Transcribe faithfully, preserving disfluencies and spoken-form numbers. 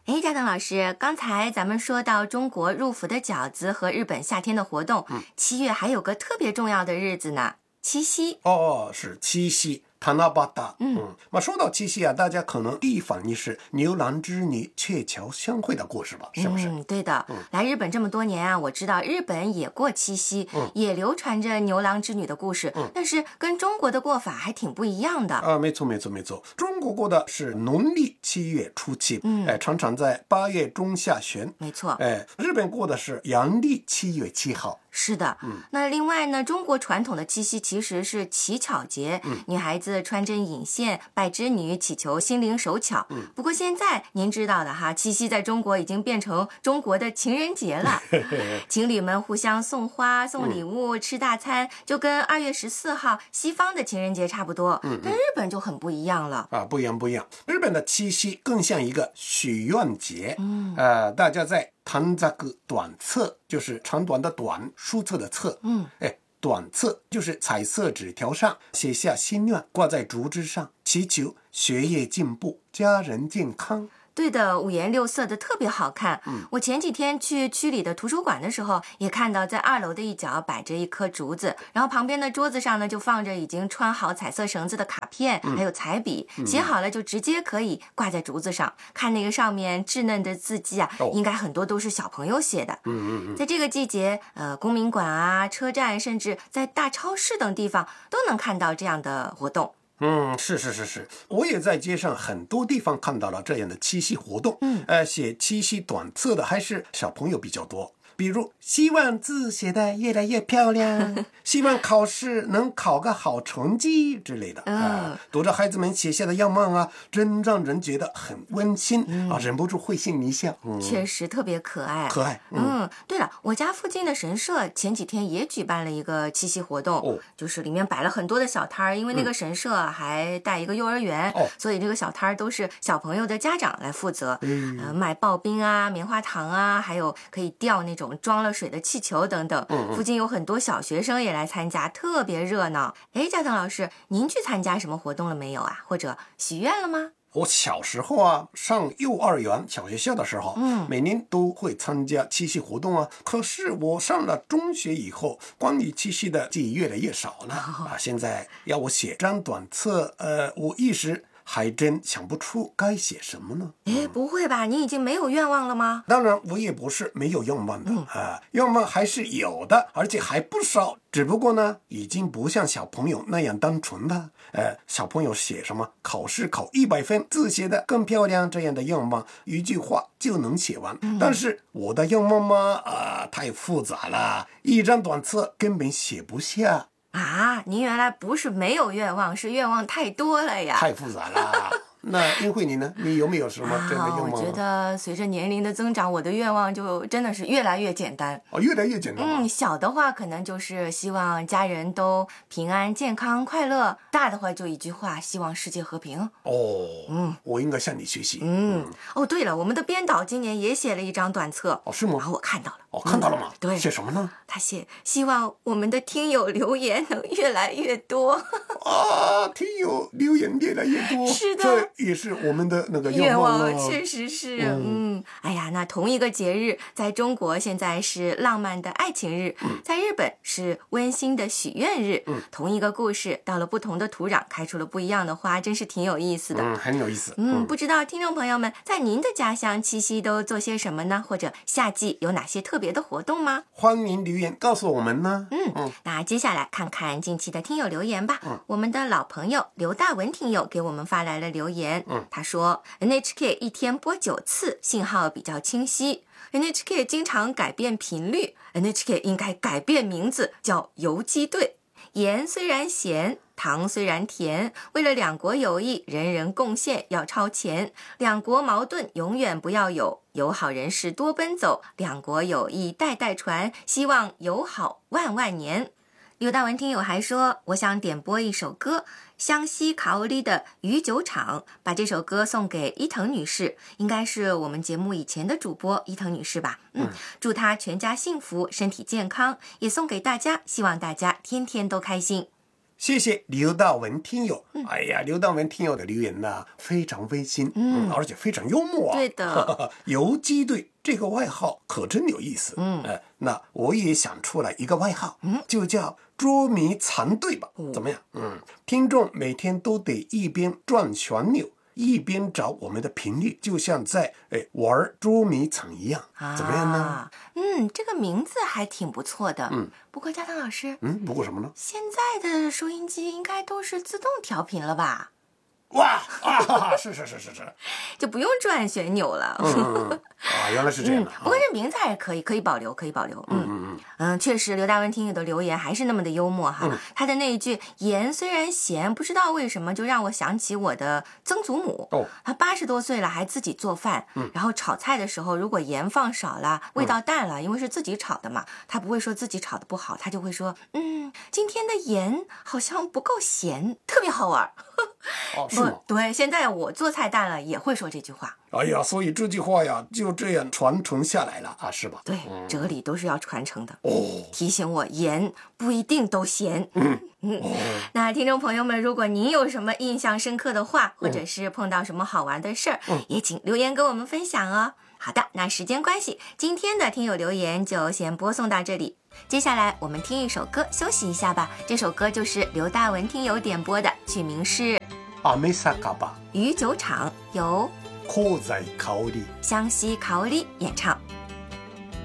哎，嘉腾老师，刚才咱们说到中国入伏的饺子和日本夏天的活动， 嗯， 七月还有个特别重要的日子呢，七夕。 哦，是七夕。塔纳巴达， 嗯嗯，那说到七夕啊，大家可能第一反应是牛郎织女鹊桥相会的故事吧，是不是？ 嗯，对的。 嗯来日本这么多年啊，我知道日本也过七夕， 嗯也流传着牛郎织女的故事， 嗯但是跟中国的过法还挺不一样的。 啊，没错没错没错，中国过的是农历七月初七， 嗯哎，常常在八月中下旬， 没错。 哎，日本过的是阳历七月七号。 是的， 嗯那另外呢，中国传统的七夕其实是乞巧节， 嗯女孩子穿针引线拜织女，祈求心灵手巧。 嗯不过现在您知道的哈，七夕在中国已经变成中国的情人节了，情侣们互相送花、送礼物、吃大餐，就跟二月十四号西方的情人节差不多。 嗯嗯但日本就很不一样了。 啊，不一样不一样。日本的七夕更像一个许愿节， 嗯呃，大家在短冊短册，就是长短的短，书册的册， 嗯， 哎，短册就是彩色纸条上写下心愿，挂在竹枝上，祈求学业进步、家人健康。 对的，五颜六色的，特别好看。 嗯， 我前几天去区里的图书馆的时候，也看到在二楼的一角摆着一棵竹子，然后旁边的桌子上呢就放着已经穿好彩色绳子的卡片， 嗯、 还有彩笔，写好了就直接可以挂在竹子上。看那个上面稚嫩的字迹啊， 哦、 应该很多都是小朋友写的。 嗯嗯嗯， 在这个季节，呃，公民馆啊、车站，甚至在大超市等地方都能看到这样的活动。 嗯，是是是是，我也在街上很多地方看到了这样的七夕活动。 嗯， 呃，写七夕短册的还是小朋友比较多。比如希望字写得越来越漂亮，希望考试能考个好成绩之类的。 嗯、 呃，读着孩子们写下的愿望啊，真让人觉得很温馨、 嗯、 啊，忍不住会心一笑。嗯、 确实特别可爱， 可爱。嗯, 嗯，对了，我家附近的神社前几天也举办了一个七夕活动， 哦， 就是里面摆了很多的小摊儿，因为那个神社还带一个幼儿园， 哦， 所以这个小摊儿都是小朋友的家长来负责， 嗯， 呃，卖刨冰啊、棉花糖啊，还有可以吊那种装了水的气球等等。 嗯嗯， 附近有很多小学生也来参加，特别热闹。哎，嘉腾老师，您去参加什么活动了没有啊？或者许愿了吗？ 我小时候啊，上幼儿园、小学校的时候， 嗯， 每年都会参加七夕活动啊。可是我上了中学以后，关于七夕的记忆越来越少了、哦、啊。现在要我写张短册，呃，我一时还真想不出该写什么呢。 哎，不会吧？你已经没有愿望了吗？ 当然，我也不是没有愿望的、嗯、啊，愿望还是有的，而且还不少。只不过呢，已经不像小朋友那样单纯了。呃，小朋友写什么考试考一百分，字写得更漂亮这样的愿望，一句话就能写完。 嗯、 但是我的愿望嘛，啊、呃，太复杂了，一张短册根本写不下。 啊，您原来不是没有愿望，是愿望太多了呀。 太复杂了。那英慧你呢？你有没有什么这样的愿望、啊？ 我觉得随着年龄的增长，我的愿望就真的是越来越简单。 哦，越来越简单。 嗯，小的话可能就是希望家人都平安、健康、快乐；大的话就一句话，希望世界和平。 哦， 嗯， 我应该向你学习。 嗯，嗯哦，对了，我们的编导今年也写了一张短册。 哦，是吗？ 然后我看到了。 哦，看到了吗？ 嗯、对， 写什么呢？ 他写希望我们的听友留言能越来越多。 啊，听友留言越来越多， 是的， 这也是我们的那个愿望望，确实是。嗯, 嗯，哎呀，那同一个节日，在中国现在是浪漫的爱情日， 嗯、 在日本是温馨的许愿日。 嗯， 同一个故事，到了不同的土壤，开出了不一样的花，真是挺有意思的。 嗯，很有意思。 嗯，不知道听众朋友们在您的家乡七夕都做些什么呢？或者夏季有哪些特别的活动吗？ 欢迎留言告诉我们呢。 嗯嗯，那接下来看看近期的听友留言吧。 嗯， 我们的老朋友刘大文听友给我们发来了留言。 嗯， 他说 N H K 一天播九次，信号比较清晰。N H K 经常改变频率 ，N H K 应该改变名字，叫游击队。盐虽然咸，糖虽然甜，为了两国友谊，人人贡献要超前。两国矛盾永远不要有，友好人士多奔走，两国友谊代代传，希望友好万万年。刘大文听友还说，我想点播一首歌，湘西卡欧里的鱼酒厂，把这首歌送给伊藤女士，应该是我们节目以前的主播伊藤女士吧。嗯，祝她全家幸福，身体健康，也送给大家，希望大家天天都开心。 谢谢刘大文听友。嗯、哎呀，刘大文听友的留言呢，非常温馨，嗯，嗯而且非常幽默啊。 对的， 游击队这个外号可真有意思。嗯，呃，那我也想出来一个外号，嗯，就叫捉迷藏队吧。哦、怎么样？嗯，听众每天都得一边转旋钮，一边找我们的频率，就像在哎玩捉迷藏一样，啊、怎么样呢？ 嗯，这个名字还挺不错的。嗯，不过嘉腾老师， 嗯，不过什么呢？ 现在的收音机应该都是自动调频了吧？ 哇啊，是是是是是， 就不用转旋钮了。 嗯嗯嗯啊，原来是这样的。 嗯、不过这名字还是可以，可以保留，可以保留。嗯嗯嗯嗯，确实，刘大文听友的留言还是那么的幽默哈。嗯、他的那一句“盐虽然咸”，不知道为什么就让我想起我的曾祖母。哦，他八十多岁了还自己做饭，嗯，然后炒菜的时候如果盐放少了，味道淡了，嗯、因为是自己炒的嘛，他不会说自己炒的不好，他就会说，嗯，今天的盐好像不够咸，特别好玩。 哦，是吗？ 对，现在我做菜淡了也会说这句话。 哎呀，所以这句话呀就这样传承下来了啊，是吧？ 对，嗯、哲理都是要传承的。哦，提醒我盐不一定都咸。嗯嗯。哦、那听众朋友们，如果您有什么印象深刻的话，或者是碰到什么好玩的事儿，嗯、也请留言跟我们分享哦。好的，那时间关系，今天的听友留言就先播送到这里。接下来我们听一首歌休息一下吧。这首歌就是刘大文听友点播的，曲名是阿美萨卡巴鱼酒厂，由香西香里香西香里演唱。